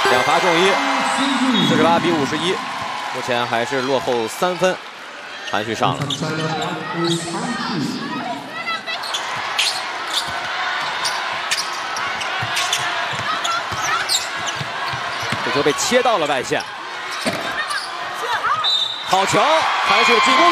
2罚中1，48比51，目前还是落后3分。韩旭上了。 这球被切到了外线，好球！韩旭的进攻。